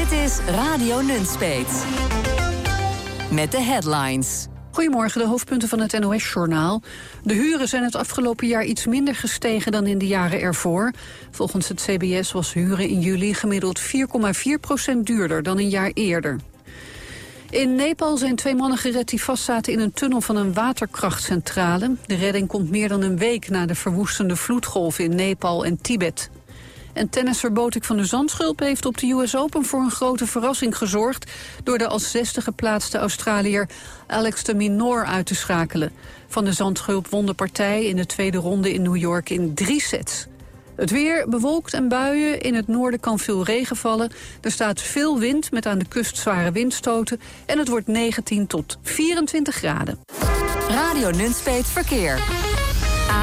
Dit is Radio Nunspeet. Met de headlines. Goedemorgen, de hoofdpunten van het NOS-journaal. De huren zijn het afgelopen jaar iets minder gestegen dan in de jaren ervoor. Volgens het CBS was huren in juli gemiddeld 4,4% duurder dan een jaar eerder. In Nepal zijn 2 mannen gered die vastzaten in een tunnel van een waterkrachtcentrale. De redding komt meer dan een week na de verwoestende vloedgolven in Nepal en Tibet. En tennisser Botik van der Zandschulp heeft op de US Open voor een grote verrassing gezorgd door de als 6e geplaatste Australiër Alex de Minaur uit te schakelen. Van der Zandschulp won de partij in de tweede ronde in New York in 3 sets. Het weer bewolkt en buien. In het noorden kan veel regen vallen. Er staat veel wind met aan de kust zware windstoten. En het wordt 19 tot 24 graden. Radio Nunspeet Verkeer.